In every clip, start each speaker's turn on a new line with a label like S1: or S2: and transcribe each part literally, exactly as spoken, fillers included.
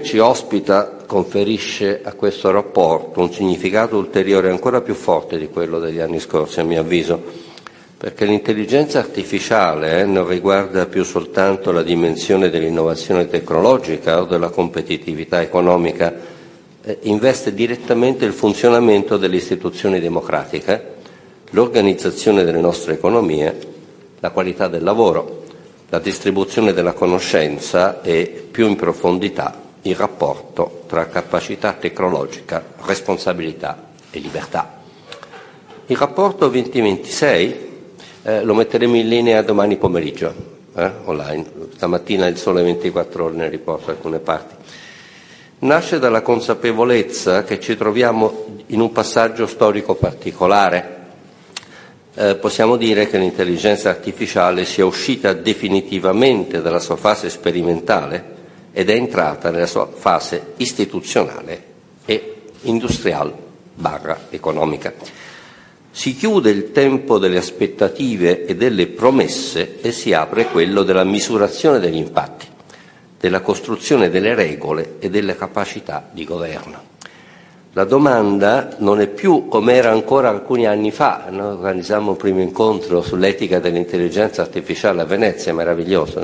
S1: Ci ospita conferisce a questo rapporto un significato ulteriore ancora più forte di quello degli anni scorsi, a mio avviso, perché l'intelligenza artificiale eh, non riguarda più soltanto la dimensione dell'innovazione tecnologica o della competitività economica, eh, investe direttamente il funzionamento delle istituzioni democratiche, l'organizzazione delle nostre economie, la qualità del lavoro, la distribuzione della conoscenza e, più in profondità, il rapporto tra capacità tecnologica, responsabilità e libertà. Il rapporto duemilaventisei eh, lo metteremo in linea domani pomeriggio, eh, online. Stamattina il Sole ventiquattro Ore ne riporta alcune parti. Nasce dalla consapevolezza che ci troviamo in un passaggio storico particolare. Eh, possiamo dire che l'intelligenza artificiale sia uscita definitivamente dalla sua fase sperimentale ed è entrata nella sua fase istituzionale e industriale barra economica. Si chiude il tempo delle aspettative e delle promesse e si apre quello della misurazione degli impatti, della costruzione delle regole e delle capacità di governo. La domanda non è più come era ancora alcuni anni fa. Noi organizzammo un primo incontro sull'etica dell'intelligenza artificiale a Venezia, meraviglioso,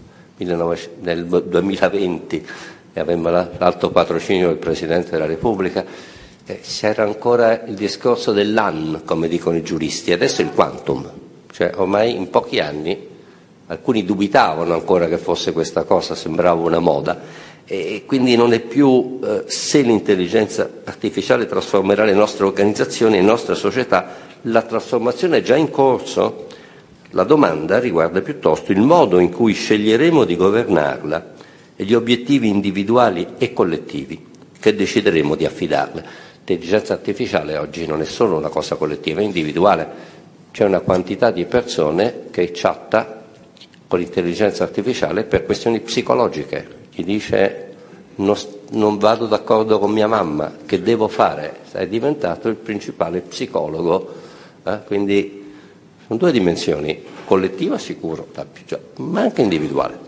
S1: nel duemilaventi, e avevamo l'alto patrocinio del Presidente della Repubblica. Eh, c'era ancora il discorso dell'A N, come dicono i giuristi, adesso il quantum, cioè ormai in pochi anni alcuni dubitavano ancora che fosse questa cosa, sembrava una moda, e quindi non è più eh, se l'intelligenza artificiale trasformerà le nostre organizzazioni e le nostre società. La trasformazione è già in corso. La domanda riguarda piuttosto il modo in cui sceglieremo di governarla e gli obiettivi individuali e collettivi che decideremo di affidarle. L'intelligenza artificiale oggi non è solo una cosa collettiva, è individuale. C'è una quantità di persone che chatta con l'intelligenza artificiale per questioni psicologiche. Chi dice non, non vado d'accordo con mia mamma, che devo fare? È diventato il principale psicologo, eh? Quindi sono due dimensioni, collettiva sicuro, ma anche individuale.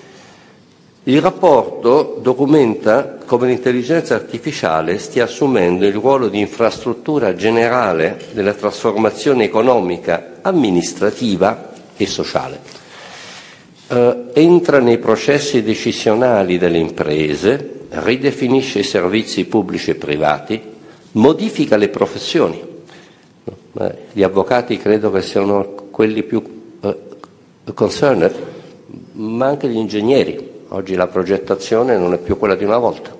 S1: Il rapporto documenta come l'intelligenza artificiale stia assumendo il ruolo di infrastruttura generale della trasformazione economica, amministrativa e sociale. Eh, entra nei processi decisionali delle imprese, ridefinisce i servizi pubblici e privati, modifica le professioni. Gli avvocati credo che siano quelli più eh, concerned, ma anche gli ingegneri. Oggi la progettazione non è più quella di una volta.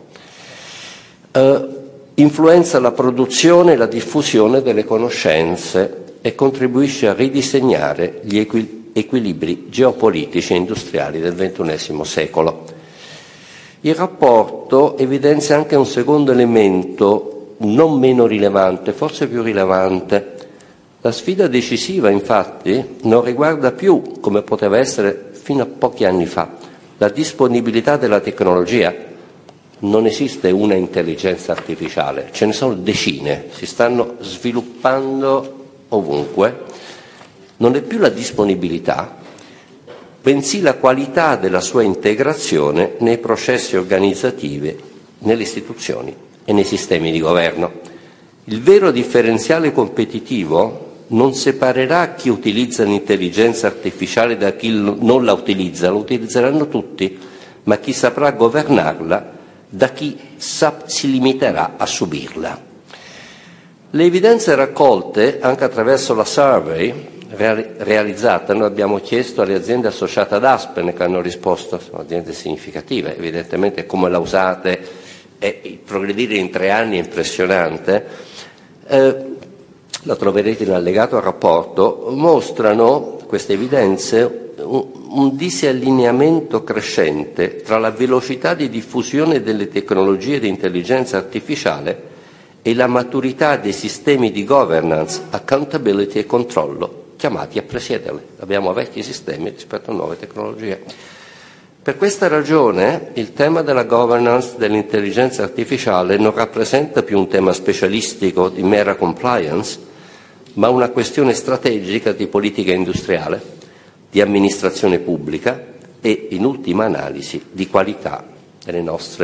S1: Eh, influenza la produzione e la diffusione delle conoscenze e contribuisce a ridisegnare gli equi- equilibri geopolitici e industriali del ventunesimo secolo. Il rapporto evidenzia anche un secondo elemento non meno rilevante, forse più rilevante. La sfida decisiva, infatti, non riguarda più, come poteva essere fino a pochi anni fa, la disponibilità della tecnologia. Non esiste una intelligenza artificiale, ce ne sono decine, si stanno sviluppando ovunque. Non è più la disponibilità, bensì la qualità della sua integrazione nei processi organizzativi, nelle istituzioni e nei sistemi di governo. Il vero differenziale competitivo non separerà chi utilizza l'intelligenza artificiale da chi non la utilizza, lo utilizzeranno tutti, ma chi saprà governarla da chi sa, si limiterà a subirla. Le evidenze raccolte anche attraverso la survey realizzata, noi abbiamo chiesto alle aziende associate ad Aspen, che hanno risposto, sono aziende significative, evidentemente come la usate e il progredire in tre anni è impressionante. Eh, la troverete in allegato al rapporto, mostrano queste evidenze un, un disallineamento crescente tra la velocità di diffusione delle tecnologie di intelligenza artificiale e la maturità dei sistemi di governance, accountability e controllo chiamati a presiederle. Abbiamo vecchi sistemi rispetto a nuove tecnologie. Per questa ragione il tema della governance dell'intelligenza artificiale non rappresenta più un tema specialistico di mera compliance, ma una questione strategica di politica industriale, di amministrazione pubblica e, in ultima analisi, di qualità delle nostre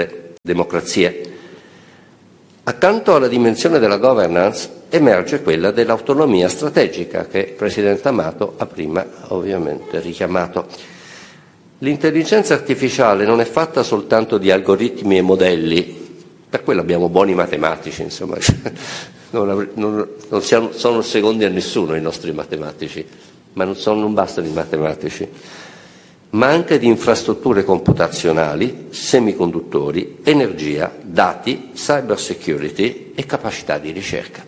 S1: democrazie. Accanto alla dimensione della governance emerge quella dell'autonomia strategica che il Presidente Amato ha prima ovviamente richiamato. L'intelligenza artificiale non è fatta soltanto di algoritmi e modelli, per quello abbiamo buoni matematici, insomma, non, non, non siamo, sono secondi a nessuno i nostri matematici, ma non, sono, non bastano i matematici, ma anche di infrastrutture computazionali, semiconduttori, energia, dati, cyber security e capacità di ricerca.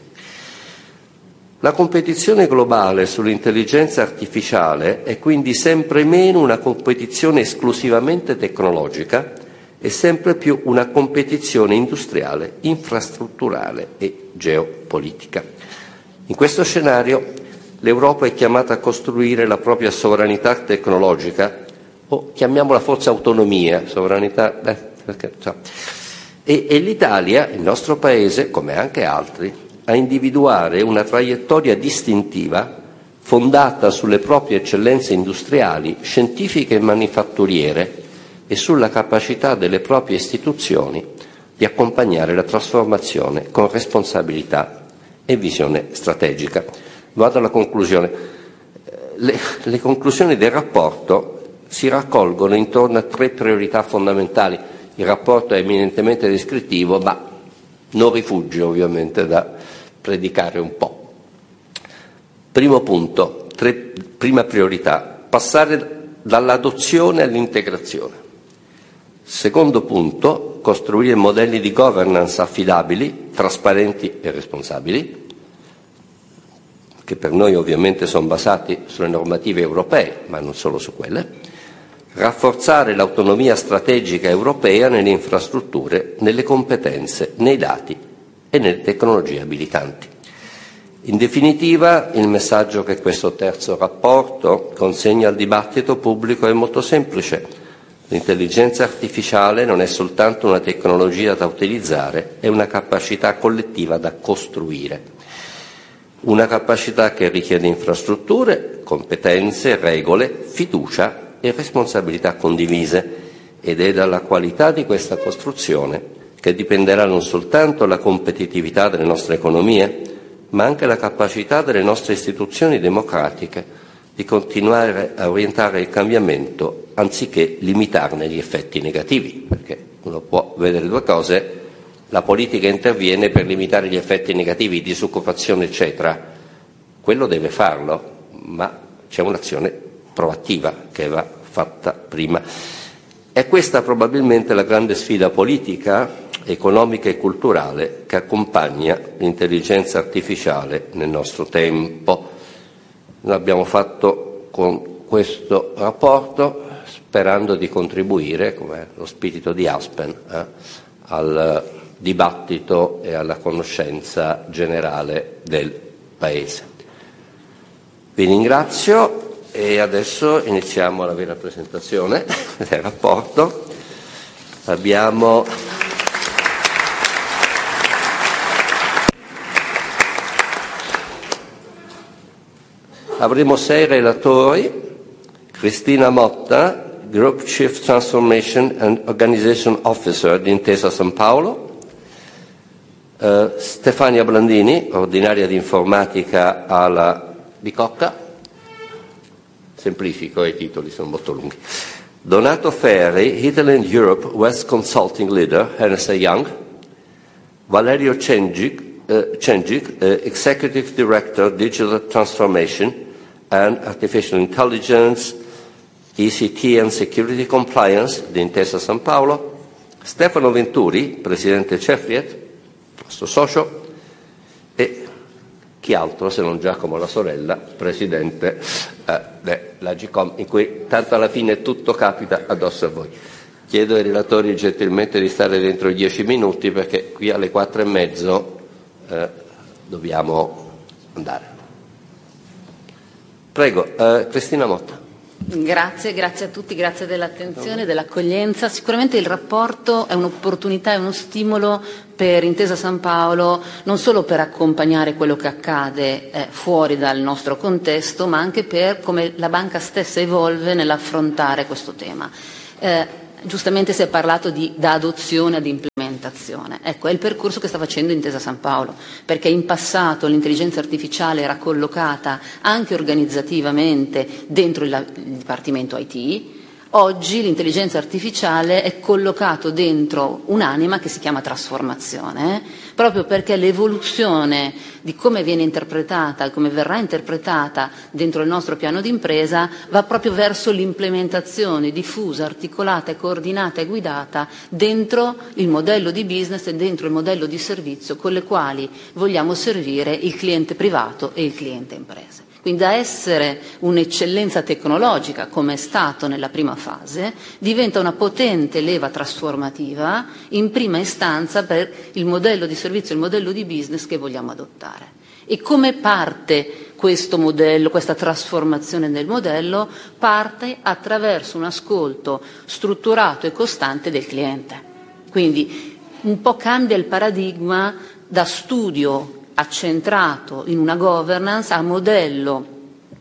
S1: La competizione globale sull'intelligenza artificiale è quindi sempre meno una competizione esclusivamente tecnologica e sempre più una competizione industriale, infrastrutturale e geopolitica. In questo scenario l'Europa è chiamata a costruire la propria sovranità tecnologica, o chiamiamola forse autonomia, sovranità, eh, perché, cioè. e, e l'Italia, il nostro Paese, come anche altri, a individuare una traiettoria distintiva fondata sulle proprie eccellenze industriali, scientifiche e manifatturiere e sulla capacità delle proprie istituzioni di accompagnare la trasformazione con responsabilità e visione strategica. Vado alla conclusione. Le, le conclusioni del rapporto si raccolgono intorno a tre priorità fondamentali. Il rapporto è eminentemente descrittivo, ma non rifugge ovviamente da predicare un po'. Primo punto, tre, prima priorità, passare dall'adozione all'integrazione. Secondo punto, costruire modelli di governance affidabili, trasparenti e responsabili, che per noi ovviamente sono basati sulle normative europee, ma non solo su quelle. Rafforzare l'autonomia strategica europea nelle infrastrutture, nelle competenze, nei dati e nelle tecnologie abilitanti. In definitiva, il messaggio che questo terzo rapporto consegna al dibattito pubblico è molto semplice. L'intelligenza artificiale non è soltanto una tecnologia da utilizzare, è una capacità collettiva da costruire. Una capacità che richiede infrastrutture, competenze, regole, fiducia e responsabilità condivise, ed è dalla qualità di questa costruzione che dipenderà non soltanto la competitività delle nostre economie, ma anche la capacità delle nostre istituzioni democratiche di continuare a orientare il cambiamento anziché limitarne gli effetti negativi, perché uno può vedere due cose: la politica interviene per limitare gli effetti negativi, disoccupazione eccetera, quello deve farlo, ma c'è un'azione proattiva che va fatta prima. È questa probabilmente la grande sfida politica, economica e culturale che accompagna l'intelligenza artificiale nel nostro tempo. Noi abbiamo fatto con questo rapporto sperando di contribuire, come lo spirito di Aspen, eh, al dibattito e alla conoscenza generale del Paese. Vi ringrazio e adesso iniziamo la vera presentazione del rapporto. Abbiamo avremo sei relatori: Cristina Motta, Group Chief Transformation and Organization Officer di Intesa San Paolo, uh, Stefania Blandini, ordinaria di informatica alla Bicocca, semplifico, i titoli sono molto lunghi, Donato Ferri, Hinterland Europe West Consulting Leader, Ernst and Young, Valerio Cengic, uh, Cengic uh, Executive Director Digital Transformation and Artificial Intelligence, I C T and Security Compliance di Intesa San Paolo, Stefano Venturi, Presidente Cefiet, nostro socio, e chi altro se non Giacomo La Sorella, Presidente eh, della Gcom, in cui tanto alla fine tutto capita addosso a voi. Chiedo ai relatori gentilmente di stare dentro i dieci minuti perché qui alle quattro e mezzo eh, dobbiamo andare. Prego, eh, Cristina Motta.
S2: Grazie, grazie a tutti, grazie dell'attenzione, dell'accoglienza. Sicuramente il rapporto è un'opportunità e uno stimolo per Intesa San Paolo, non solo per accompagnare quello che accade eh, fuori dal nostro contesto, ma anche per come la banca stessa evolve nell'affrontare questo tema. Eh, giustamente si è parlato di da adozione ad implementazione. Ecco, è il percorso che sta facendo Intesa San Paolo, perché in passato l'intelligenza artificiale era collocata anche organizzativamente dentro il, il Dipartimento I T. Oggi l'intelligenza artificiale è collocato dentro un'anima che si chiama trasformazione, eh? proprio perché l'evoluzione di come viene interpretata e come verrà interpretata dentro il nostro piano d'impresa va proprio verso l'implementazione diffusa, articolata, coordinata e guidata dentro il modello di business e dentro il modello di servizio con le quali vogliamo servire il cliente privato e il cliente imprese. Quindi da essere un'eccellenza tecnologica, come è stato nella prima fase, diventa una potente leva trasformativa in prima istanza per il modello di servizio, il modello di business che vogliamo adottare. E come parte questo modello, questa trasformazione del modello? Parte attraverso un ascolto strutturato e costante del cliente. Quindi un po' cambia il paradigma da studio accentrato in una governance a modello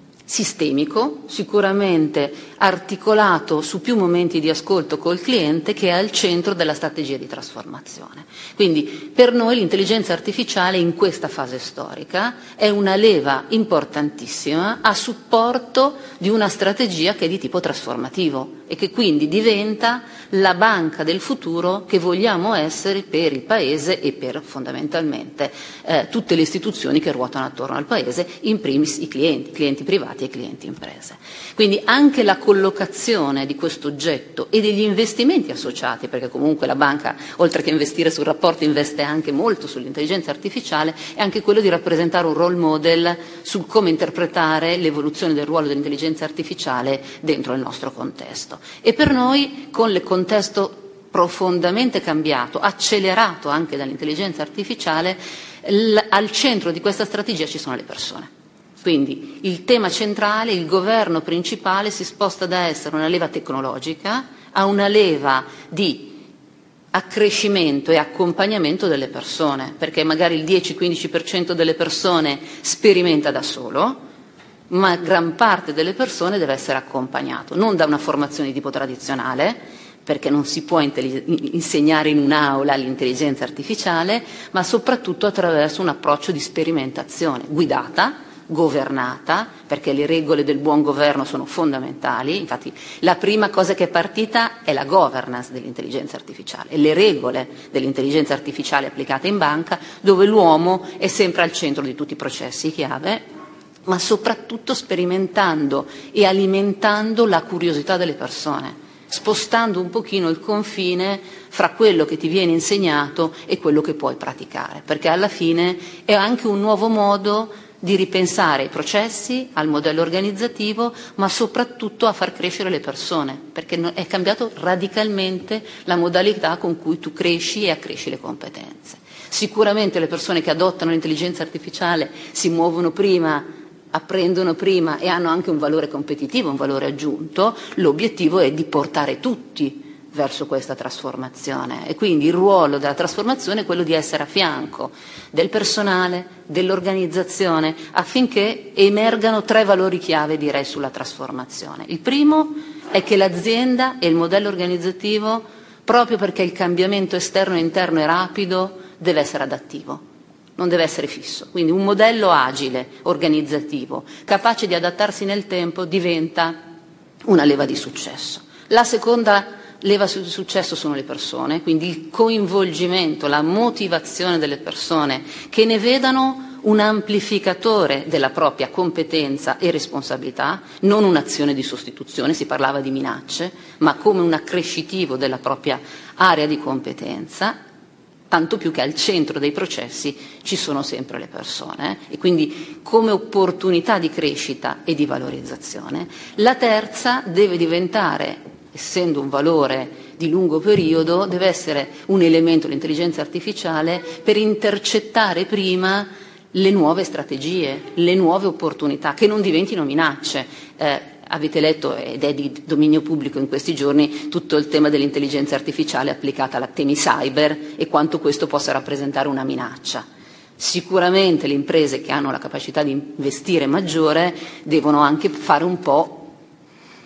S2: sistemico, sicuramente articolato su più momenti di ascolto col cliente, che è al centro della strategia di trasformazione. Quindi per noi l'intelligenza artificiale in questa fase storica è una leva importantissima a supporto di una strategia che è di tipo trasformativo e che quindi diventa la banca del futuro che vogliamo essere per il Paese e per fondamentalmente eh, tutte le istituzioni che ruotano attorno al Paese, in primis i clienti, clienti privati e clienti imprese. Quindi anche la collocazione di questo oggetto e degli investimenti associati, perché comunque la banca, oltre che investire sul rapporto, investe anche molto sull'intelligenza artificiale, è anche quello di rappresentare un role model su come interpretare l'evoluzione del ruolo dell'intelligenza artificiale dentro il nostro contesto. E per noi, con il contesto profondamente cambiato, accelerato anche dall'intelligenza artificiale, l- al centro di questa strategia ci sono le persone. Quindi il tema centrale, il governo principale si sposta da essere una leva tecnologica a una leva di accrescimento e accompagnamento delle persone, perché magari il dieci quindici per cento delle persone sperimenta da solo, ma gran parte delle persone deve essere accompagnato, non da una formazione di tipo tradizionale, perché non si può insegnare in un'aula l'intelligenza artificiale, ma soprattutto attraverso un approccio di sperimentazione guidata, governata, perché le regole del buon governo sono fondamentali. Infatti la prima cosa che è partita è la governance dell'intelligenza artificiale e le regole dell'intelligenza artificiale applicate in banca, dove l'uomo è sempre al centro di tutti i processi chiave, ma soprattutto sperimentando e alimentando la curiosità delle persone, spostando un pochino il confine fra quello che ti viene insegnato e quello che puoi praticare, perché alla fine è anche un nuovo modo di ripensare i processi, al modello organizzativo, ma soprattutto a far crescere le persone, perché è cambiato radicalmente la modalità con cui tu cresci e accresci le competenze. Sicuramente le persone che adottano l'intelligenza artificiale si muovono prima, apprendono prima e hanno anche un valore competitivo, un valore aggiunto. L'obiettivo è di portare tutti verso questa trasformazione e quindi il ruolo della trasformazione è quello di essere a fianco del personale, dell'organizzazione, affinché emergano tre valori chiave, direi, sulla trasformazione. Il primo è che l'azienda e il modello organizzativo, proprio perché il cambiamento esterno e interno è rapido, deve essere adattivo, non deve essere fisso. Quindi un modello agile, organizzativo, capace di adattarsi nel tempo, diventa una leva di successo. La seconda leva di successo sono le persone, quindi il coinvolgimento, la motivazione delle persone, che ne vedano un amplificatore della propria competenza e responsabilità, non un'azione di sostituzione, si parlava di minacce, ma come un accrescitivo della propria area di competenza, tanto più che al centro dei processi ci sono sempre le persone, eh? E quindi come opportunità di crescita e di valorizzazione. La terza deve diventare, essendo un valore di lungo periodo, deve essere un elemento, l'intelligenza artificiale, per intercettare prima le nuove strategie, le nuove opportunità, che non diventino minacce. Eh, avete letto, ed è di dominio pubblico in questi giorni, tutto il tema dell'intelligenza artificiale applicata alla temi cyber e quanto questo possa rappresentare una minaccia. Sicuramente le imprese che hanno la capacità di investire maggiore devono anche fare un po'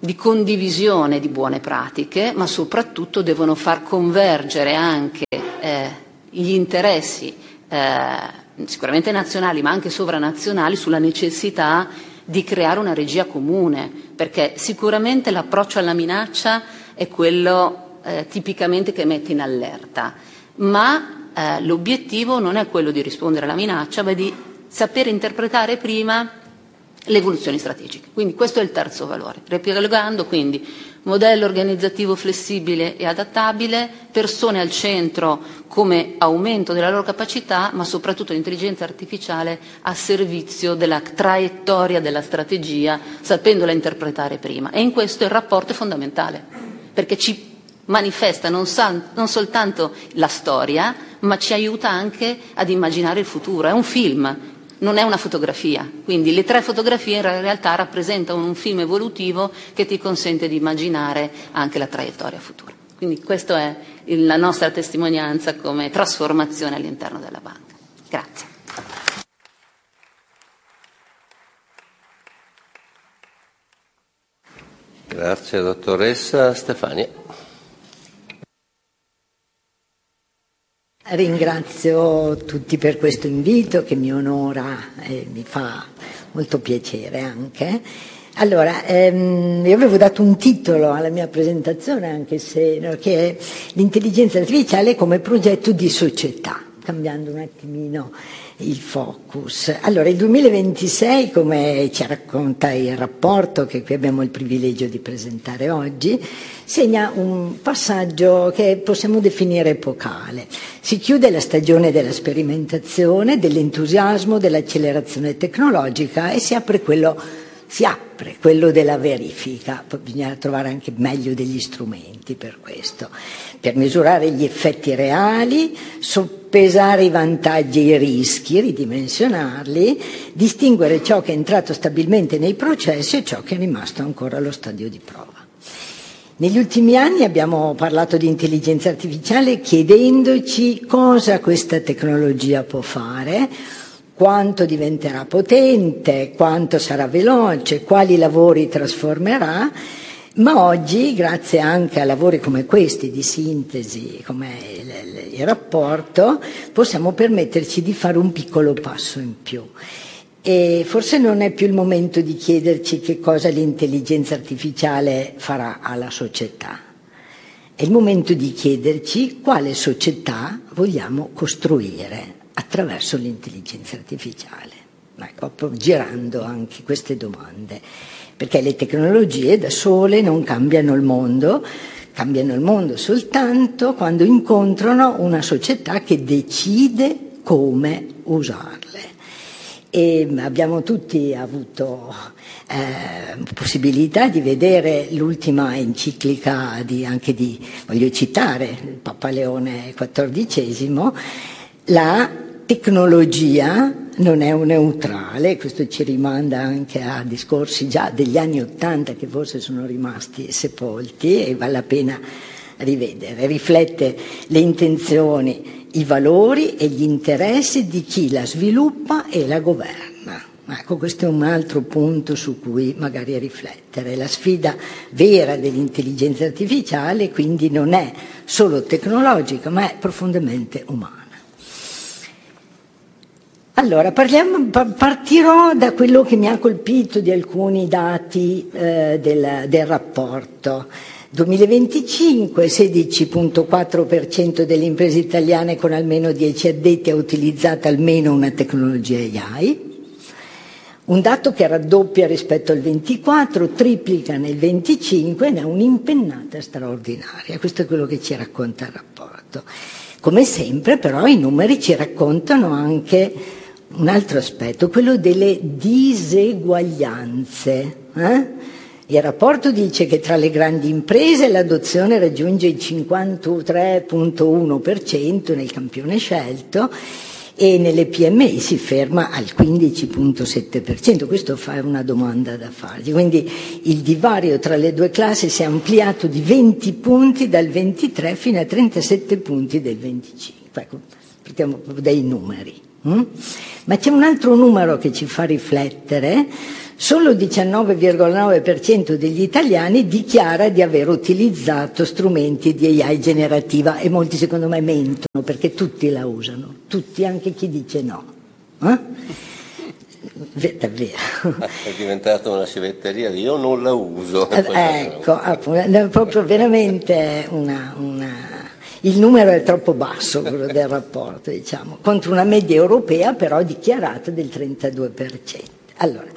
S2: di condivisione di buone pratiche, ma soprattutto devono far convergere anche eh, gli interessi eh, sicuramente nazionali ma anche sovranazionali sulla necessità di creare una regia comune, perché sicuramente l'approccio alla minaccia è quello eh, tipicamente che mette in allerta, ma eh, l'obiettivo non è quello di rispondere alla minaccia, ma di sapere interpretare prima le evoluzioni strategiche. Quindi questo è il terzo valore. Riepilogando, quindi modello organizzativo flessibile e adattabile, persone al centro come aumento della loro capacità, ma soprattutto l'intelligenza artificiale a servizio della traiettoria della strategia, sapendola interpretare prima. E in questo il rapporto è fondamentale, perché ci manifesta non, sa- non soltanto la storia, ma ci aiuta anche ad immaginare il futuro. È un film, non è una fotografia, quindi le tre fotografie in realtà rappresentano un film evolutivo che ti consente di immaginare anche la traiettoria futura. Quindi questa è il, la nostra testimonianza come trasformazione all'interno della banca. Grazie.
S1: Grazie dottoressa. Stefania.
S3: Ringrazio tutti per questo invito che mi onora e mi fa molto piacere anche. Allora, ehm, io avevo dato un titolo alla mia presentazione, anche se no, che è l'intelligenza artificiale come progetto di società, cambiando un attimino il focus. Allora, il duemilaventisei, come ci racconta il rapporto che qui abbiamo il privilegio di presentare oggi, segna un passaggio che possiamo definire epocale. Si chiude la stagione della sperimentazione, dell'entusiasmo, dell'accelerazione tecnologica e si apre quello, si apre quello della verifica. Poi bisogna trovare anche meglio degli strumenti per questo, per misurare gli effetti reali, soppesare i vantaggi e i rischi, ridimensionarli, distinguere ciò che è entrato stabilmente nei processi e ciò che è rimasto ancora allo stadio di prova. Negli ultimi anni abbiamo parlato di intelligenza artificiale chiedendoci cosa questa tecnologia può fare, quanto diventerà potente, quanto sarà veloce, quali lavori trasformerà, ma oggi, grazie anche a lavori come questi di sintesi, come il, il rapporto, possiamo permetterci di fare un piccolo passo in più. E forse non è più il momento di chiederci che cosa l'intelligenza artificiale farà alla società. È il momento di chiederci quale società vogliamo costruire attraverso l'intelligenza artificiale. Ecco, girando anche queste domande, perché le tecnologie da sole non cambiano il mondo, cambiano il mondo soltanto quando incontrano una società che decide come usarle. E abbiamo tutti avuto eh, possibilità di vedere l'ultima enciclica di, anche di, voglio citare, il Papa Leone quattordicesimo, la tecnologia non è un neutrale, questo ci rimanda anche a discorsi già degli anni Ottanta che forse sono rimasti sepolti e vale la pena rivedere, riflette le intenzioni, i valori e gli interessi di chi la sviluppa e la governa. Ecco, questo è un altro punto su cui magari riflettere. La sfida vera dell'intelligenza artificiale quindi non è solo tecnologica, ma è profondamente umana. Allora, parliamo, partirò da quello che mi ha colpito di alcuni dati eh, del, del rapporto. duemilaventicinque, sedici virgola quattro per cento delle imprese italiane con almeno dieci addetti ha utilizzato almeno una tecnologia A I, un dato che raddoppia rispetto al ventiquattro, triplica nel venticinque ed ha un'impennata straordinaria. Questo è quello che ci racconta il rapporto. Come sempre però i numeri ci raccontano anche un altro aspetto, quello delle diseguaglianze. Eh? Il rapporto dice che tra le grandi imprese l'adozione raggiunge il cinquantatré virgola uno per cento nel campione scelto e nelle P M I si ferma al quindici virgola sette per cento. Questo fa una domanda da fargli. Quindi il divario tra le due classi si è ampliato di venti punti dal ventitré fino a trentasette punti del venticinque. Ecco, partiamo proprio dai numeri. Mm? Ma c'è un altro numero che ci fa riflettere. Solo il diciannove virgola nove per cento degli italiani dichiara di aver utilizzato strumenti di A I generativa, e molti secondo me mentono, perché tutti la usano, tutti, anche chi dice no. Eh? Davvero.
S1: È diventata una civetteria di io non la uso.
S3: Ecco, appunto, proprio veramente una, una... il numero è troppo basso, quello del rapporto, diciamo, contro una media europea però dichiarata del trentadue per cento. Allora,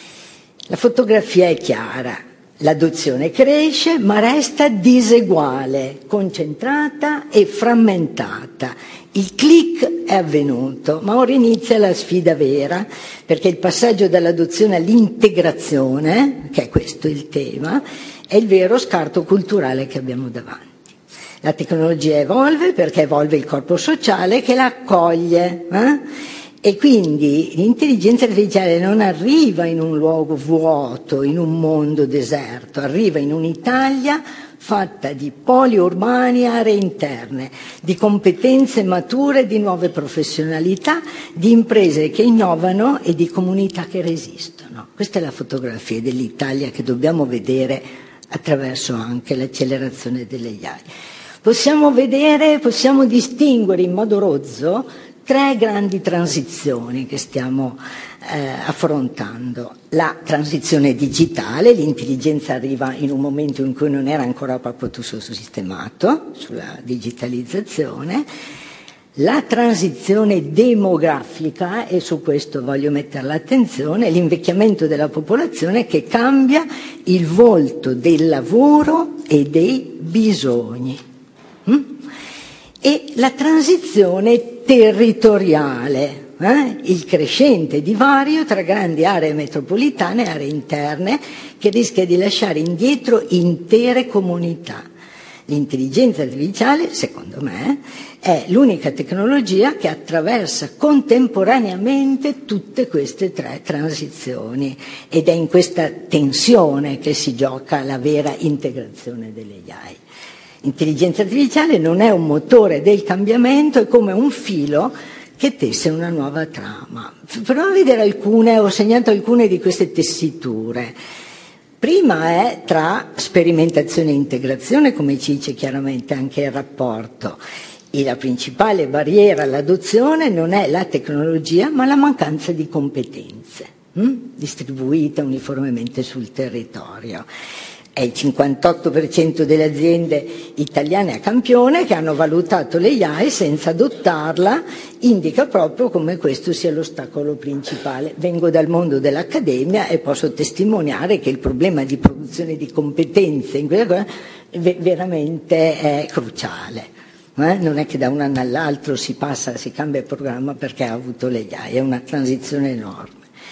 S3: la fotografia è chiara, l'adozione cresce ma resta diseguale, concentrata e frammentata. Il click è avvenuto, ma ora inizia la sfida vera, perché il passaggio dall'adozione all'integrazione, che è questo il tema, è il vero scarto culturale che abbiamo davanti. La tecnologia evolve perché evolve il corpo sociale che la accoglie, eh? E quindi l'intelligenza artificiale non arriva in un luogo vuoto, in un mondo deserto, arriva in un'Italia fatta di poli urbani e aree interne, di competenze mature, di nuove professionalità, di imprese che innovano e di comunità che resistono. Questa è la fotografia dell'Italia che dobbiamo vedere attraverso anche l'accelerazione delle A I. Possiamo vedere, possiamo distinguere in modo rozzo tre grandi transizioni che stiamo eh, affrontando. La transizione digitale, l'intelligenza arriva in un momento in cui non era ancora proprio tutto sistemato sulla digitalizzazione. La transizione demografica, e su questo voglio mettere l'attenzione, l'invecchiamento della popolazione che cambia il volto del lavoro e dei bisogni. Mm? E la transizione territoriale, eh? il crescente divario tra grandi aree metropolitane e aree interne che rischia di lasciare indietro intere comunità. L'intelligenza artificiale, secondo me, è l'unica tecnologia che attraversa contemporaneamente tutte queste tre transizioni, ed è in questa tensione che si gioca la vera integrazione delle A I. L'intelligenza artificiale non è un motore del cambiamento, è come un filo che tesse una nuova trama. Proviamo a vedere alcune, ho segnato alcune di queste tessiture. Prima è tra sperimentazione e integrazione, come ci dice chiaramente anche il rapporto. E la principale barriera all'adozione non è la tecnologia, ma la mancanza di competenze, hm? distribuite uniformemente sul territorio. È il cinquantotto per cento delle aziende italiane a campione che hanno valutato l'A I senza adottarla, indica proprio come questo sia l'ostacolo principale. Vengo dal mondo dell'accademia e posso testimoniare che il problema di produzione di competenze in quella cosa veramente è cruciale. Eh? Non è che da un anno all'altro si passa, si cambia il programma perché ha avuto l'A I, è una transizione enorme.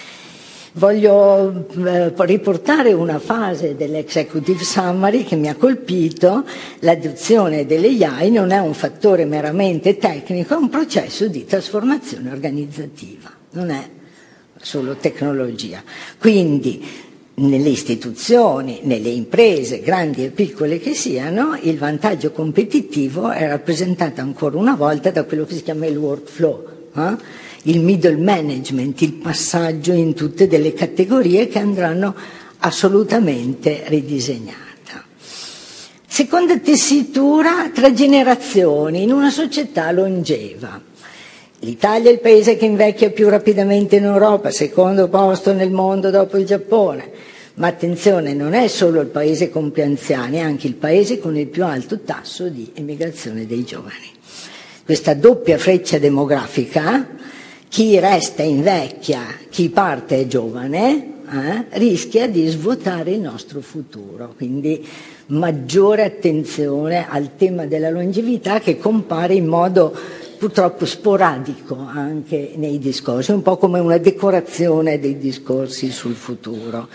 S3: Voglio eh, riportare una fase dell'Executive Summary che mi ha colpito. L'adozione delle A I non è un fattore meramente tecnico, è un processo di trasformazione organizzativa, non è solo tecnologia. Quindi nelle istituzioni, nelle imprese, grandi e piccole che siano, il vantaggio competitivo è rappresentato ancora una volta da quello che si chiama il workflow, eh? il middle management, il passaggio in tutte delle categorie che andranno assolutamente ridisegnata. Seconda tessitura, tra generazioni, in una società longeva. L'Italia è il paese che invecchia più rapidamente in Europa, secondo posto nel mondo dopo il Giappone. Ma attenzione, non è solo il paese con più anziani, è anche il paese con il più alto tasso di emigrazione dei giovani. Questa doppia freccia demografica, chi resta invecchia, chi parte è giovane, eh, rischia di svuotare il nostro futuro. Quindi maggiore attenzione al tema della longevità, che compare in modo purtroppo sporadico anche nei discorsi, un po' come una decorazione dei discorsi sul futuro.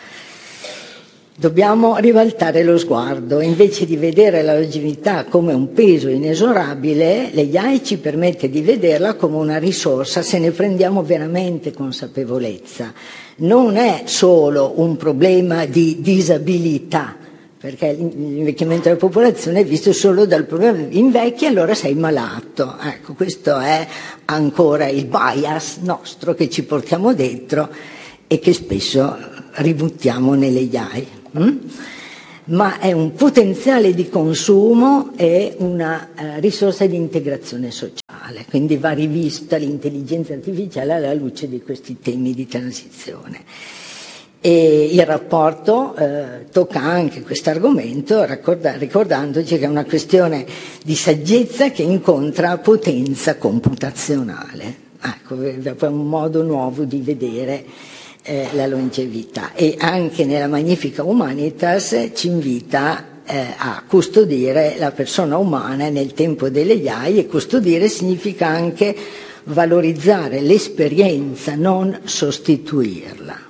S3: Dobbiamo ribaltare lo sguardo, invece di vedere la longevità come un peso inesorabile, l'A I ci permette di vederla come una risorsa se ne prendiamo veramente consapevolezza. Non è solo un problema di disabilità perché l'invecchiamento della popolazione è visto solo dal problema invecchi, allora sei malato. Ecco, questo è ancora il bias nostro che ci portiamo dentro e che spesso ributtiamo nelle A I. Mm? Ma è un potenziale di consumo e una eh, risorsa di integrazione sociale, quindi va rivista l'intelligenza artificiale alla luce di questi temi di transizione. E il rapporto eh, tocca anche questo argomento ricordandoci che è una questione di saggezza che incontra potenza computazionale. Ecco, è un modo nuovo di vedere eh, la longevità, e anche nella Magnifica Humanitas ci invita eh, a custodire la persona umana nel tempo delle A I, e custodire significa anche valorizzare l'esperienza, non sostituirla.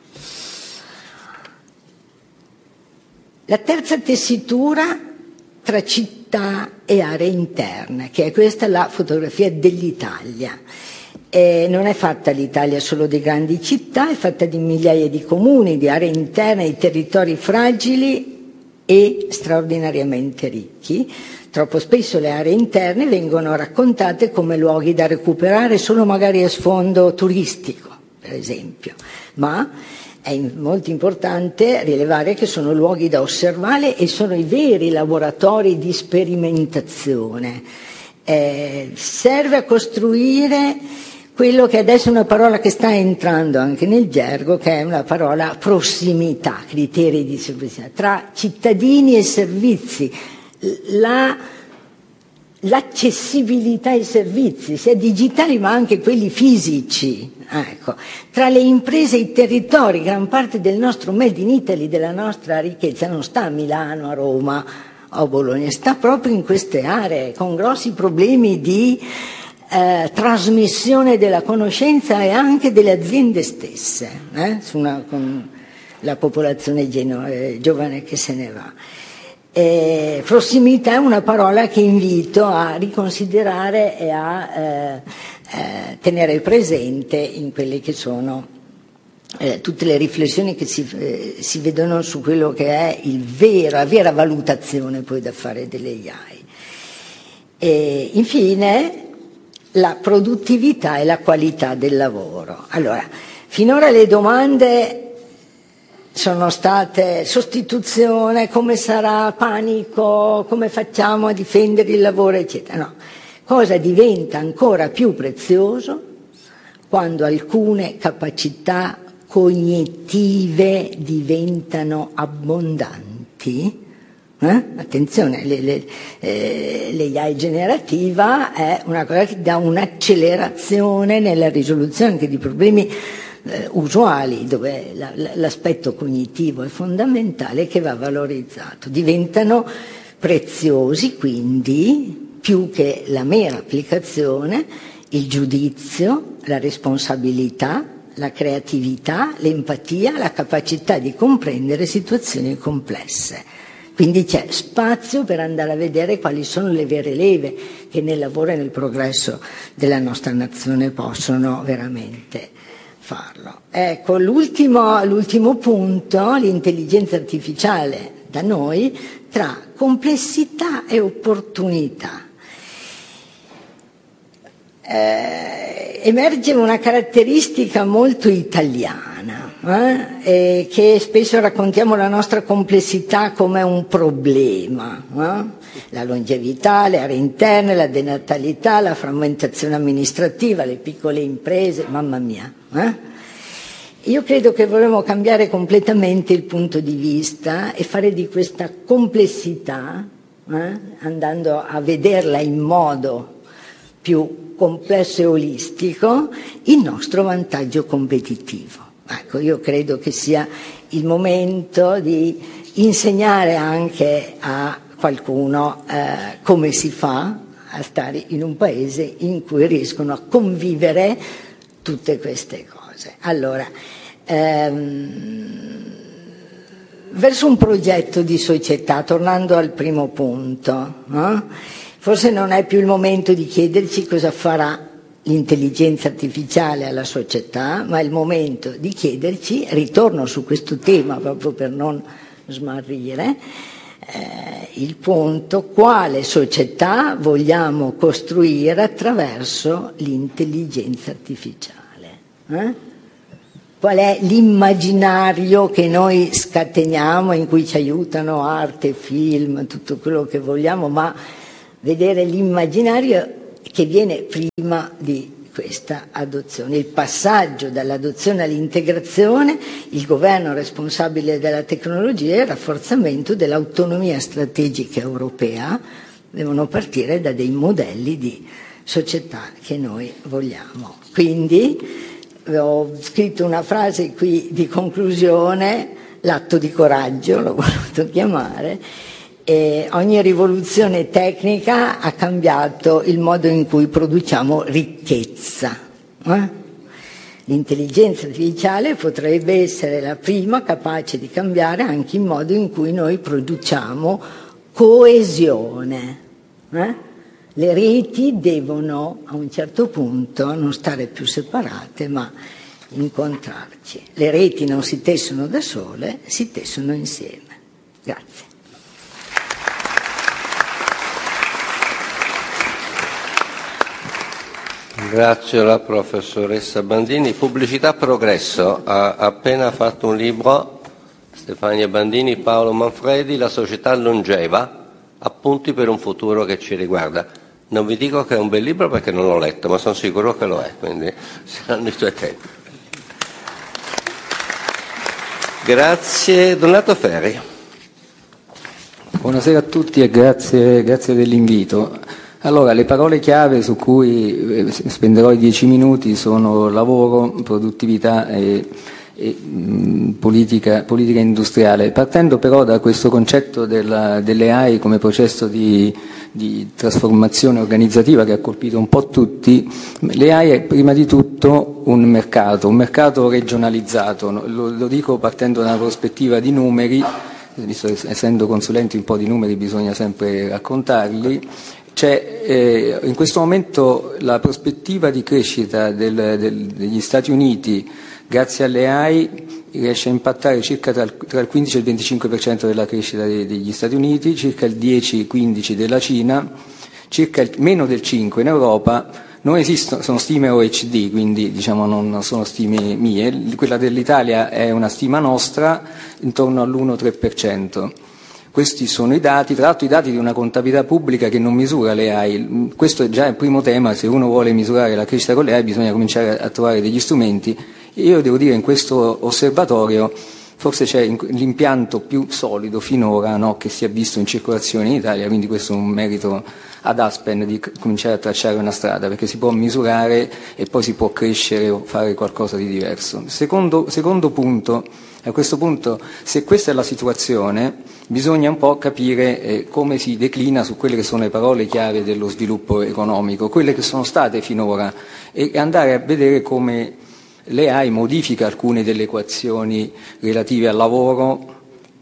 S3: La terza tessitura tra città e aree interne, che è questa la fotografia dell'Italia. E non è fatta l'Italia solo di grandi città, è fatta di migliaia di comuni, di aree interne, di territori fragili e straordinariamente ricchi. Troppo spesso le aree interne vengono raccontate come luoghi da recuperare solo magari a sfondo turistico, per esempio, ma è molto importante rilevare che sono luoghi da osservare e sono i veri laboratori di sperimentazione. Eh, serve a costruire quello che adesso è una parola che sta entrando anche nel gergo, che è una parola prossimità, criteri di prossimità, tra cittadini e servizi, la, l'accessibilità ai servizi, sia digitali ma anche quelli fisici. Ecco, tra le imprese e i territori, gran parte del nostro Made in Italy, della nostra ricchezza, non sta a Milano, a Roma o a Bologna, sta proprio in queste aree, con grossi problemi di eh, trasmissione della conoscenza e anche delle aziende stesse, eh, su una, con la popolazione geno, eh, giovane che se ne va. Eh, prossimità è una parola che invito a riconsiderare e a eh, eh, tenere presente in quelle che sono eh, tutte le riflessioni che si, eh, si vedono su quello che è il vero, la vera valutazione poi da fare delle A I. E infine la produttività e la qualità del lavoro. Allora, finora le domande sono state sostituzione, come sarà, panico, come facciamo a difendere il lavoro, eccetera. No, cosa diventa ancora più prezioso quando alcune capacità cognitive diventano abbondanti. Eh? Attenzione, le, le, eh, l'A I generativa è una cosa che dà un'accelerazione nella risoluzione anche di problemi Eh, usuali, dove la, la, l'aspetto cognitivo è fondamentale, che va valorizzato. Diventano preziosi quindi, più che la mera applicazione, il giudizio, la responsabilità, la creatività, l'empatia, la capacità di comprendere situazioni complesse. Quindi c'è spazio per andare a vedere quali sono le vere leve che nel lavoro e nel progresso della nostra nazione possono veramente farlo. Ecco, l'ultimo, l'ultimo punto, l'intelligenza artificiale da noi, tra complessità e opportunità. Eh, emerge una caratteristica molto italiana, eh, e che spesso raccontiamo la nostra complessità come un problema. Eh? La longevità, le aree interne, la denatalità, la frammentazione amministrativa, le piccole imprese, mamma mia. Eh? Io credo che vorremmo cambiare completamente il punto di vista e fare di questa complessità, eh, andando a vederla in modo più complesso e olistico, il nostro vantaggio competitivo. Ecco, io credo che sia il momento di insegnare anche a qualcuno eh, come si fa a stare in un paese in cui riescono a convivere tutte queste cose. Allora, ehm, verso un progetto di società, tornando al primo punto, no? Forse non è più il momento di chiederci cosa farà l'intelligenza artificiale alla società, ma è il momento di chiederci, ritorno su questo tema proprio per non smarrire, eh, il punto: quale società vogliamo costruire attraverso l'intelligenza artificiale? Eh? Qual è l'immaginario che noi scateniamo, in cui ci aiutano arte, film, tutto quello che vogliamo, ma vedere l'immaginario che viene prima di questa adozione, il passaggio dall'adozione all'integrazione, il governo responsabile della tecnologia e il rafforzamento dell'autonomia strategica europea devono partire da dei modelli di società che noi vogliamo. Quindi ho scritto una frase qui di conclusione, l'atto di coraggio l'ho voluto chiamare. E ogni rivoluzione tecnica ha cambiato il modo in cui produciamo ricchezza. Eh? L'intelligenza artificiale potrebbe essere la prima capace di cambiare anche il modo in cui noi produciamo coesione. Eh? Le reti devono a un certo punto non stare più separate, ma incontrarci. Le reti non si tessono da sole, si tessono insieme. Grazie.
S1: Grazie alla professoressa Bandini. Pubblicità Progresso ha appena fatto un libro, Stefania Bandini, Paolo Manfredi, La società longeva, appunti per un futuro che ci riguarda. Non vi dico che è un bel libro perché non l'ho letto, ma sono sicuro che lo è, quindi saranno i tuoi tempi. Grazie. Donato Ferri.
S4: Buonasera a tutti e grazie, grazie dell'invito. Allora, le parole chiave su cui spenderò i dieci minuti sono lavoro, produttività e, e mh, politica, politica industriale, partendo però da questo concetto della, delle A I come processo di, di trasformazione organizzativa che ha colpito un po' tutti. Le A I è prima di tutto un mercato, un mercato regionalizzato, lo, lo dico partendo da una prospettiva di numeri, visto che essendo consulenti un po' di numeri bisogna sempre raccontarli. C'è eh, in questo momento la prospettiva di crescita del, del, degli Stati Uniti grazie alle A I riesce a impattare circa tra il, tra il quindici e il venticinque per cento della crescita dei, degli Stati Uniti, circa il dieci quindici della Cina, circa il, meno del cinque in Europa. Non esistono, sono stime O E C D, quindi diciamo non sono stime mie, quella dell'Italia è una stima nostra, intorno all'uno tre per cento. Questi sono i dati, tra l'altro i dati di una contabilità pubblica che non misura le A I. Questo è già il primo tema: se uno vuole misurare la crescita con le A I bisogna cominciare a trovare degli strumenti. E io devo dire in questo osservatorio forse c'è l'impianto più solido finora, no, che si è visto in circolazione in Italia, quindi questo è un merito ad Aspen di cominciare a tracciare una strada, perché si può misurare e poi si può crescere o fare qualcosa di diverso. Secondo, secondo punto, a questo punto, se questa è la situazione, bisogna un po' capire eh, come si declina su quelle che sono le parole chiave dello sviluppo economico, quelle che sono state finora, e andare a vedere come le A I modifica alcune delle equazioni relative al lavoro,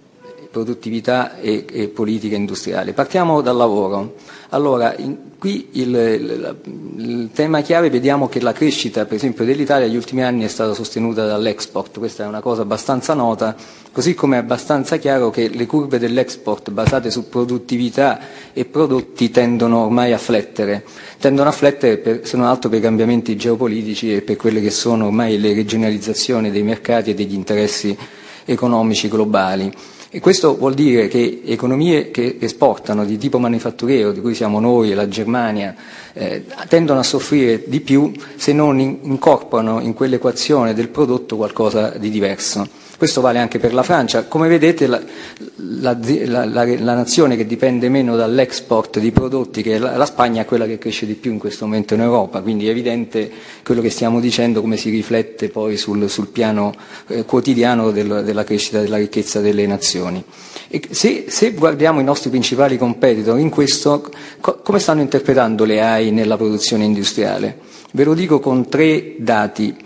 S4: produttività e, e politica industriale. Partiamo dal lavoro. Allora, in, qui il, il, il tema chiave, vediamo che la crescita, per esempio, dell'Italia negli ultimi anni è stata sostenuta dall'export. Questa è una cosa abbastanza nota, così come è abbastanza chiaro che le curve dell'export basate su produttività e prodotti tendono ormai a flettere. Tendono a flettere per, se non altro per i cambiamenti geopolitici e per quelle che sono ormai le regionalizzazioni dei mercati e degli interessi economici globali. E questo vuol dire che economie che esportano di tipo manifatturero, di cui siamo noi e la Germania, eh, tendono a soffrire di più se non in, incorporano in quell'equazione del prodotto qualcosa di diverso. Questo vale anche per la Francia. Come vedete la, la, la, la, la nazione che dipende meno dall'export di prodotti, che è la, la Spagna, è quella che cresce di più in questo momento in Europa, quindi è evidente quello che stiamo dicendo, come si riflette poi sul, sul piano eh, quotidiano del, della crescita della ricchezza delle nazioni. E se, se guardiamo i nostri principali competitor in questo, co- come stanno interpretando le A I nella produzione industriale? Ve lo dico con tre dati.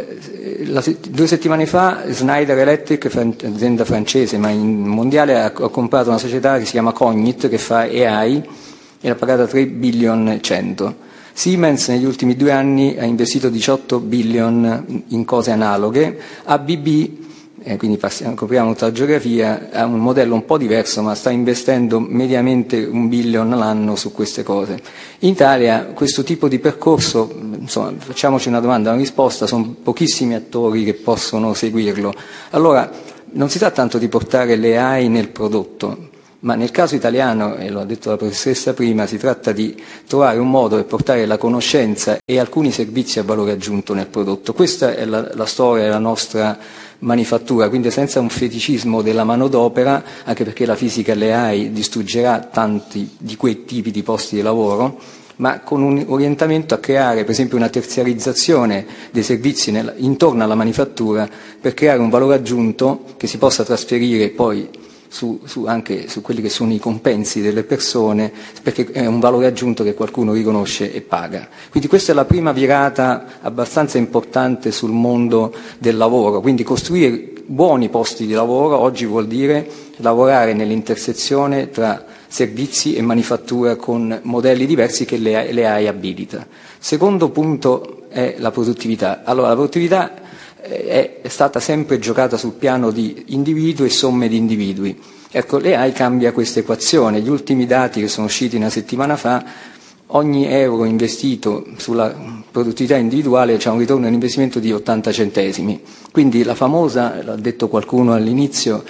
S4: La, due settimane fa Schneider Electric, azienda francese ma in mondiale, ha, ha comprato una società che si chiama Cognit, che fa A I, e l'ha pagata tre billion cento. Siemens negli ultimi due anni ha investito diciotto billion in cose analoghe. A B B eh, quindi passiamo, copriamo tutta la geografia, ha un modello un po' diverso, ma sta investendo mediamente un billion l'anno su queste cose. In Italia questo tipo di percorso, insomma, facciamoci una domanda, una risposta, sono pochissimi attori che possono seguirlo. Allora, non si tratta tanto di portare le A I nel prodotto, ma nel caso italiano, e lo ha detto la professoressa prima, si tratta di trovare un modo per portare la conoscenza e alcuni servizi a valore aggiunto nel prodotto. Questa è la, la storia della nostra manifattura, quindi senza un feticismo della manodopera, anche perché la fisica e le A I distruggerà tanti di quei tipi di posti di lavoro, ma con un orientamento a creare per esempio una terziarizzazione dei servizi nel, intorno alla manifattura, per creare un valore aggiunto che si possa trasferire poi Su, su anche su quelli che sono i compensi delle persone, perché è un valore aggiunto che qualcuno riconosce e paga. Quindi questa è la prima virata abbastanza importante sul mondo del lavoro, quindi costruire buoni posti di lavoro oggi vuol dire lavorare nell'intersezione tra servizi e manifattura con modelli diversi che le, le A I abilita. Secondo punto è la produttività. Allora, la produttività è stata sempre giocata sul piano di individui e somme di individui. Ecco, l'A I cambia questa equazione. Gli ultimi dati che sono usciti una settimana fa, ogni euro investito sulla produttività individuale c'è un ritorno all'investimento di ottanta centesimi. Quindi la famosa, l'ha detto qualcuno all'inizio,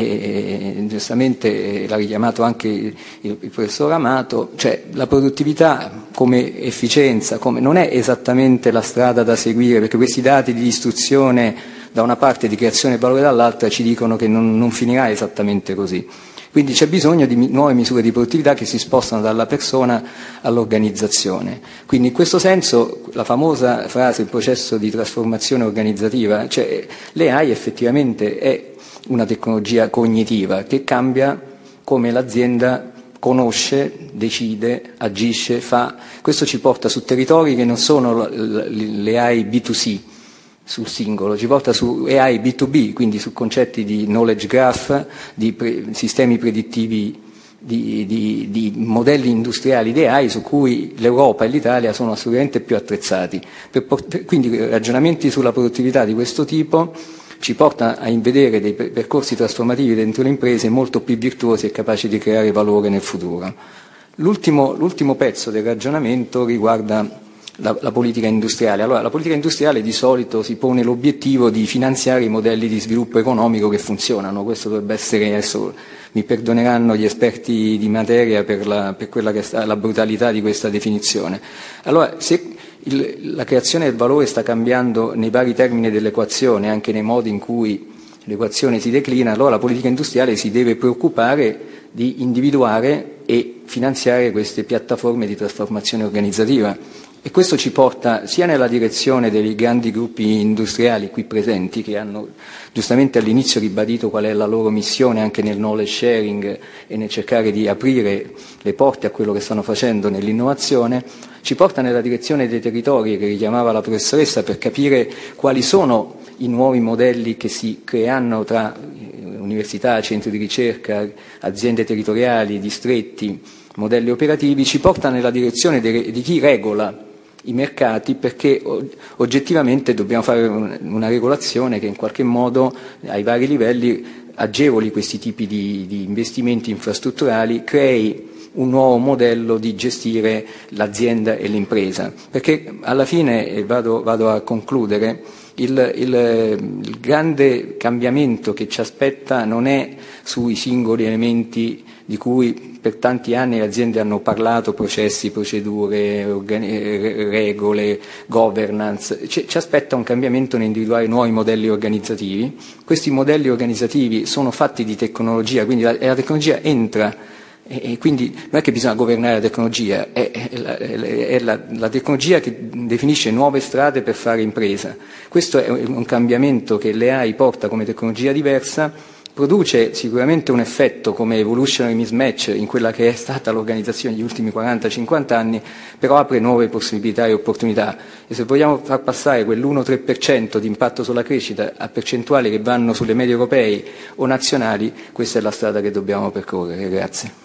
S4: e, e giustamente l'ha richiamato anche il, il professor Amato, cioè la produttività come efficienza come, non è esattamente la strada da seguire, perché questi dati di istruzione da una parte e di creazione di valore dall'altra ci dicono che non, non finirà esattamente così. Quindi c'è bisogno di nuove misure di produttività che si spostano dalla persona all'organizzazione. Quindi in questo senso la famosa frase il processo di trasformazione organizzativa, cioè l'A I effettivamente è una tecnologia cognitiva che cambia come l'azienda conosce, decide, agisce, fa. Questo ci porta su territori che non sono le A I B due C, sul singolo, ci porta su A I B due B, quindi su concetti di knowledge graph, di pre- sistemi predittivi, di, di, di modelli industriali di A I su cui l'Europa e l'Italia sono assolutamente più attrezzati. Per port- quindi ragionamenti sulla produttività di questo tipo ci porta a vedere dei percorsi trasformativi dentro le imprese molto più virtuosi e capaci di creare valore nel futuro. L'ultimo, l'ultimo pezzo del ragionamento riguarda La, la politica industriale. Allora, la politica industriale di solito si pone l'obiettivo di finanziare i modelli di sviluppo economico che funzionano. Questo dovrebbe essere, adesso mi perdoneranno gli esperti di materia per la, per quella che è la brutalità di questa definizione. Allora, se il, la creazione del valore sta cambiando nei vari termini dell'equazione, anche nei modi in cui l'equazione si declina, allora la politica industriale si deve preoccupare di individuare e finanziare queste piattaforme di trasformazione organizzativa. E questo ci porta sia nella direzione dei grandi gruppi industriali qui presenti, che hanno giustamente all'inizio ribadito qual è la loro missione anche nel knowledge sharing e nel cercare di aprire le porte a quello che stanno facendo nell'innovazione, ci porta nella direzione dei territori che richiamava la professoressa, per capire quali sono i nuovi modelli che si creano tra università, centri di ricerca, aziende territoriali, distretti, modelli operativi, ci porta nella direzione di chi regola i mercati, perché oggettivamente dobbiamo fare una regolazione che in qualche modo ai vari livelli agevoli questi tipi di, di investimenti infrastrutturali, crei un nuovo modello di gestire l'azienda e l'impresa, perché alla fine, e vado, vado a concludere, il, il, il grande cambiamento che ci aspetta non è sui singoli elementi di cui per tanti anni le aziende hanno parlato, processi, procedure, organi- regole, governance. Ci, ci aspetta un cambiamento nell'individuare nuovi modelli organizzativi. Questi modelli organizzativi sono fatti di tecnologia, quindi la, la tecnologia entra, e, e quindi non è che bisogna governare la tecnologia, è, è, la, è la, la tecnologia che definisce nuove strade per fare impresa. Questo è un cambiamento che l'A I porta come tecnologia diversa, produce sicuramente un effetto come evolutionary mismatch in quella che è stata l'organizzazione negli ultimi quaranta cinquanta anni, però apre nuove possibilità e opportunità, e se vogliamo far passare quell'uno tre per cento di impatto sulla crescita a percentuali che vanno sulle medie europee o nazionali, questa è la strada che dobbiamo percorrere. Grazie.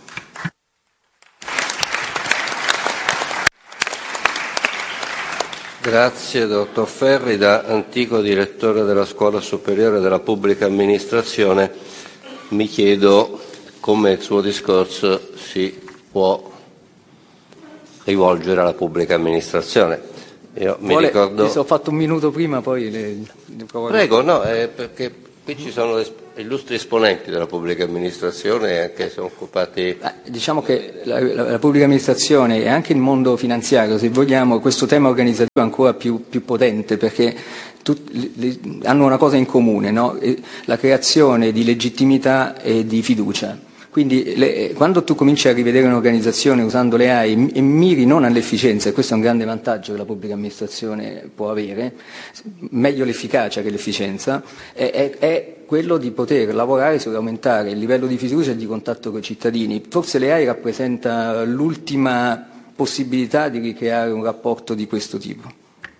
S1: Grazie, dottor Ferri. Da antico direttore della Scuola Superiore della Pubblica Amministrazione mi chiedo come il suo discorso si può rivolgere alla Pubblica Amministrazione. Io mi
S4: Vuole,
S1: ricordo...
S4: Mi sono fatto un minuto prima, poi le, le provo a...
S1: Prego, no, è perché qui ci sono illustri esponenti della Pubblica Amministrazione anche che sono occupati...
S4: Eh, diciamo che la, la, la Pubblica Amministrazione e anche il mondo finanziario, se vogliamo, questo tema organizzativo è ancora più, più potente, perché tut, le, hanno una cosa in comune, no? La creazione di legittimità e di fiducia. Quindi le, quando tu cominci a rivedere un'organizzazione usando le A I e miri non all'efficienza, e questo è un grande vantaggio che la pubblica amministrazione può avere, meglio l'efficacia che l'efficienza, è, è, è quello di poter lavorare sull'aumentare il livello di fiducia e di contatto con i cittadini. Forse le A I rappresenta l'ultima possibilità di ricreare un rapporto di questo tipo.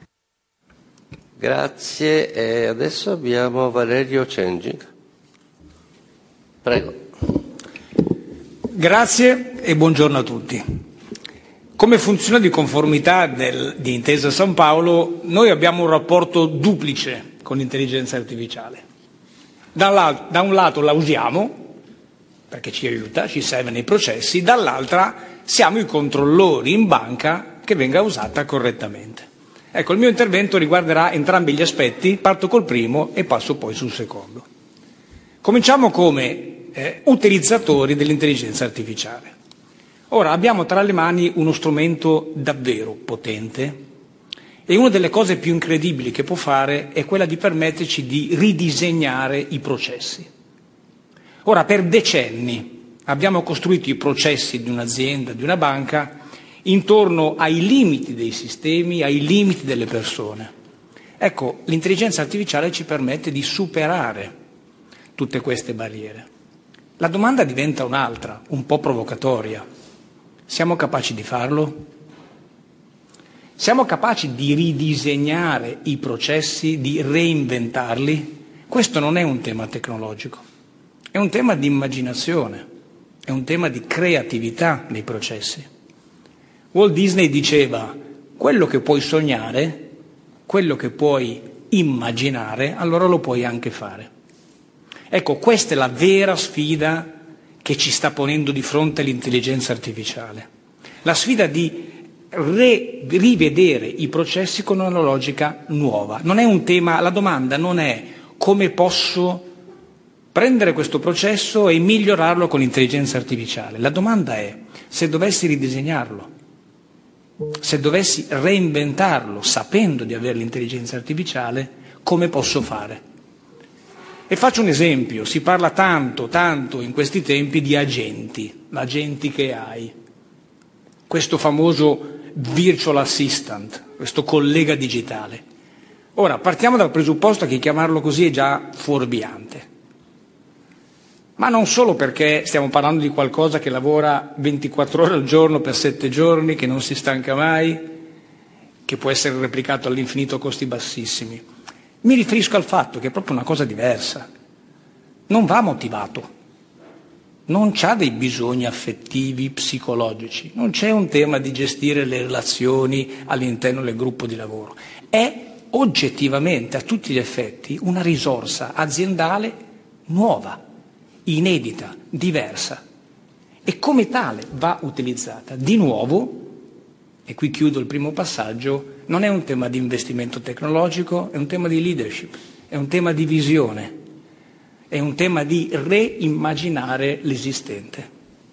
S1: Grazie. E adesso abbiamo Valerio Cengic. Prego.
S5: Grazie e buongiorno a tutti. Come funzione di conformità del, di Intesa San Paolo, noi abbiamo un rapporto duplice con l'intelligenza artificiale. Da, da un lato la usiamo, perché ci aiuta, ci serve nei processi, dall'altra siamo i controllori in banca che venga usata correttamente. Ecco, il mio intervento riguarderà entrambi gli aspetti, parto col primo e passo poi sul secondo. Cominciamo come Eh, utilizzatori dell'intelligenza artificiale. Ora abbiamo tra le mani uno strumento davvero potente e una delle cose più incredibili che può fare è quella di permetterci di ridisegnare i processi. Ora, per decenni abbiamo costruito i processi di un'azienda, di una banca, intorno ai limiti dei sistemi, ai limiti delle persone. Ecco, l'intelligenza artificiale ci permette di superare tutte queste barriere. La domanda diventa un'altra, un po' provocatoria. Siamo capaci di farlo? Siamo capaci di ridisegnare i processi, di reinventarli? Questo non è un tema tecnologico, è un tema di immaginazione, è un tema di creatività nei processi. Walt Disney diceva: quello che puoi sognare, quello che puoi immaginare, allora lo puoi anche fare. Ecco, questa è la vera sfida che ci sta ponendo di fronte l'intelligenza artificiale. La sfida di re- rivedere i processi con una logica nuova. Non è un tema, la domanda non è come posso prendere questo processo e migliorarlo con l'intelligenza artificiale. La domanda è se dovessi ridisegnarlo, se dovessi reinventarlo sapendo di avere l'intelligenza artificiale, come posso fare? E faccio un esempio, si parla tanto, tanto in questi tempi di agenti, l'agente A I, questo famoso virtual assistant, questo collega digitale. Ora, partiamo dal presupposto che chiamarlo così è già fuorviante, ma non solo perché stiamo parlando di qualcosa che lavora ventiquattro ore al giorno per sette giorni, che non si stanca mai, che può essere replicato all'infinito a costi bassissimi. Mi riferisco al fatto che è proprio una cosa diversa. Non va motivato, non c'ha dei bisogni affettivi, psicologici, non c'è un tema di gestire le relazioni all'interno del gruppo di lavoro. È oggettivamente, a tutti gli effetti, una risorsa aziendale nuova, inedita, diversa. E come tale va utilizzata. Di nuovo, e qui chiudo il primo passaggio, non è un tema di investimento tecnologico, è un tema di leadership, è un tema di visione, è un tema di reimmaginare l'esistente.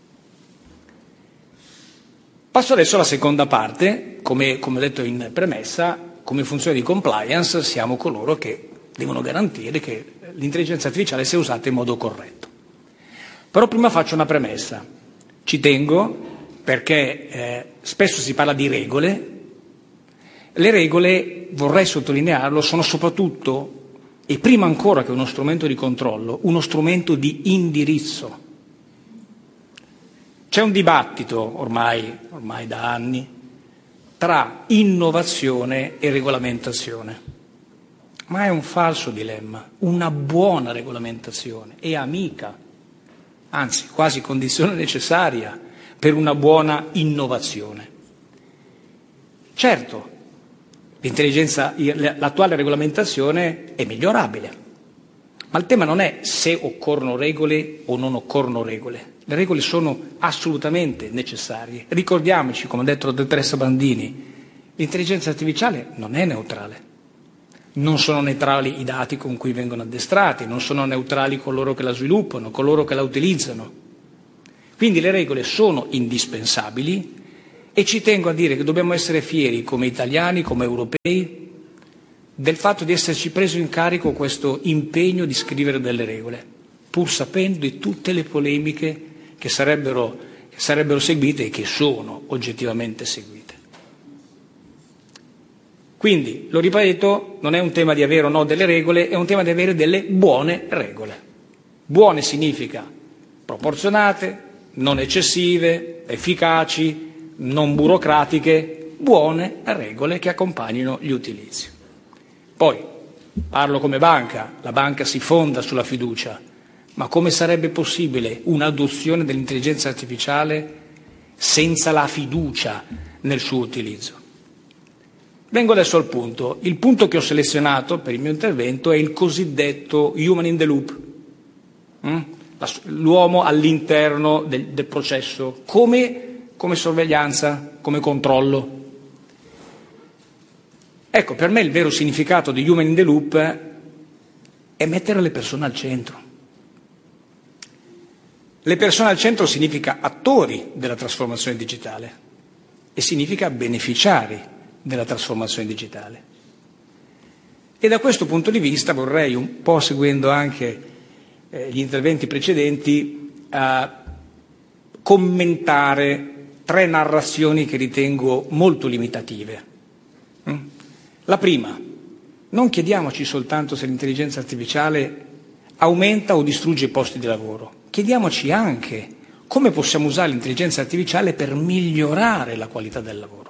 S5: Passo adesso alla seconda parte, come, come ho detto in premessa, come funzione di compliance siamo coloro che devono garantire che l'intelligenza artificiale sia usata in modo corretto. Però prima faccio una premessa, ci tengo perché eh, spesso si parla di regole. Le regole, vorrei sottolinearlo, sono soprattutto, e prima ancora che uno strumento di controllo, uno strumento di indirizzo. C'è un dibattito ormai, ormai da anni tra innovazione e regolamentazione, ma è un falso dilemma. Una buona regolamentazione è amica, anzi quasi condizione necessaria per una buona innovazione. Certo, L'intelligenza, l'attuale regolamentazione è migliorabile. Ma il tema non è se occorrono regole o non occorrono regole. Le regole sono assolutamente necessarie. Ricordiamoci, come ha detto la dottoressa Bandini, l'intelligenza artificiale non è neutrale. Non sono neutrali i dati con cui vengono addestrati, non sono neutrali coloro che la sviluppano, coloro che la utilizzano. Quindi le regole sono indispensabili e ci tengo a dire che dobbiamo essere fieri come italiani, come europei, del fatto di esserci preso in carico questo impegno di scrivere delle regole, pur sapendo di tutte le polemiche che sarebbero, che sarebbero seguite e che sono oggettivamente seguite. Quindi, lo ripeto, non è un tema di avere o no delle regole, è un tema di avere delle buone regole. Buone significa proporzionate, non eccessive, efficaci, non burocratiche, buone regole che accompagnino gli utilizzi. Poi, parlo come banca, la banca si fonda sulla fiducia, ma come sarebbe possibile un'adozione dell'intelligenza artificiale senza la fiducia nel suo utilizzo? Vengo adesso al punto. Il punto che ho selezionato per il mio intervento è il cosiddetto human in the loop, l'uomo all'interno del, del processo, come, come sorveglianza, come controllo. Ecco, per me il vero significato di human in the loop è mettere le persone al centro. Le persone al centro significa attori della trasformazione digitale e significa beneficiari della trasformazione digitale. E da questo punto di vista vorrei, un po' seguendo anche eh, gli interventi precedenti, eh, commentare tre narrazioni che ritengo molto limitative. Mm? La prima, non chiediamoci soltanto se l'intelligenza artificiale aumenta o distrugge i posti di lavoro, chiediamoci anche come possiamo usare l'intelligenza artificiale per migliorare la qualità del lavoro.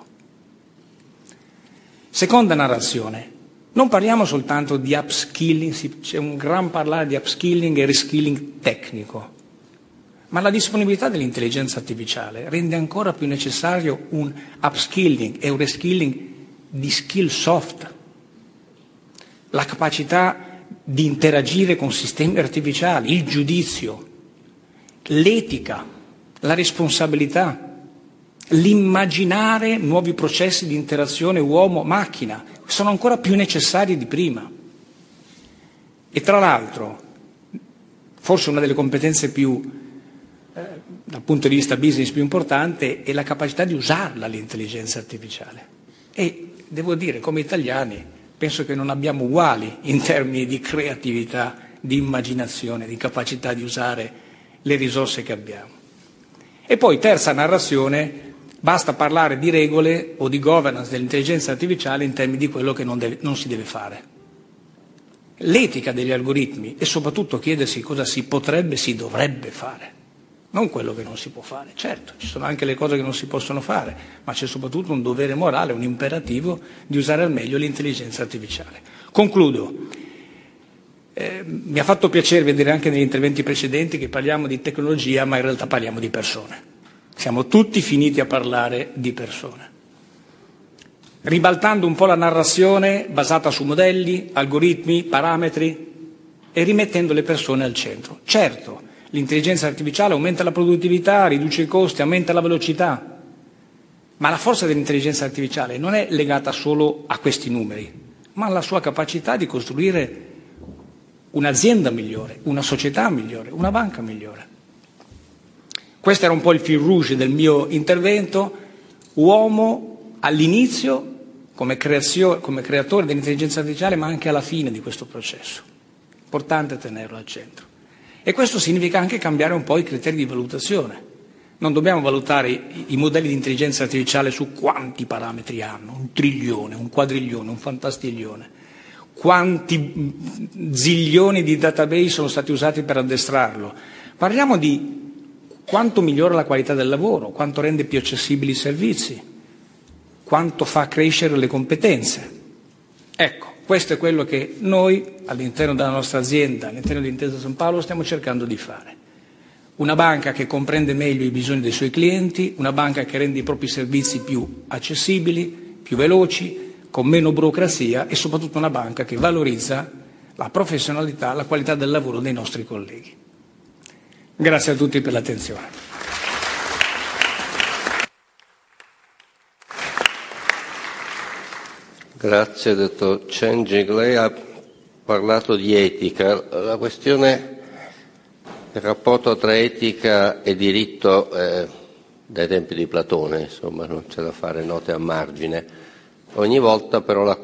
S5: Seconda narrazione, non parliamo soltanto di upskilling, c'è un gran parlare di upskilling e reskilling tecnico, ma la disponibilità dell'intelligenza artificiale rende ancora più necessario un upskilling e un reskilling di skill soft, la capacità di interagire con sistemi artificiali, il giudizio, l'etica, la responsabilità, l'immaginare nuovi processi di interazione uomo-macchina, sono ancora più necessari di prima. E tra l'altro, forse una delle competenze più, eh, dal punto di vista business più importante, è la capacità di usarla l'intelligenza artificiale. E devo dire, come italiani, penso che non abbiamo uguali in termini di creatività, di immaginazione, di capacità di usare le risorse che abbiamo. E poi, terza narrazione, basta parlare di regole o di governance dell'intelligenza artificiale in termini di quello che non, deve, non si deve fare. L'etica degli algoritmi e soprattutto chiedersi cosa si potrebbe, si dovrebbe fare. Non quello che non si può fare. Certo, ci sono anche le cose che non si possono fare, ma c'è soprattutto un dovere morale, un imperativo di usare al meglio l'intelligenza artificiale. Concludo. Eh, mi ha fatto piacere vedere anche negli interventi precedenti che parliamo di tecnologia, ma in realtà parliamo di persone. Siamo tutti finiti a parlare di persone. Ribaltando un po' la narrazione basata su modelli, algoritmi, parametri e rimettendo le persone al centro. Certo, l'intelligenza artificiale aumenta la produttività, riduce i costi, aumenta la velocità, ma la forza dell'intelligenza artificiale non è legata solo a questi numeri, ma alla sua capacità di costruire un'azienda migliore, una società migliore, una banca migliore. Questo era un po' il fil rouge del mio intervento, uomo all'inizio come, creazio, come creatore dell'intelligenza artificiale, ma anche alla fine di questo processo. Importante tenerlo al centro. E questo significa anche cambiare un po' i criteri di valutazione. Non dobbiamo valutare i, i modelli di intelligenza artificiale su quanti parametri hanno, un trilione, un quadriglione, un fantastiglione, quanti zilioni di database sono stati usati per addestrarlo. Parliamo di quanto migliora la qualità del lavoro, quanto rende più accessibili i servizi, quanto fa crescere le competenze. Ecco, questo è quello che noi all'interno della nostra azienda, all'interno di Intesa San Paolo, stiamo cercando di fare. Una banca che comprende meglio i bisogni dei suoi clienti, una banca che rende i propri servizi più accessibili, più veloci, con meno burocrazia e soprattutto una banca che valorizza la professionalità, la qualità del lavoro dei nostri colleghi. Grazie a tutti per l'attenzione.
S1: Grazie, dottor Cengic. Lei ha parlato di etica. La questione del rapporto tra etica e diritto eh, dai tempi di Platone, insomma, non c'è da fare note a margine. Ogni volta però la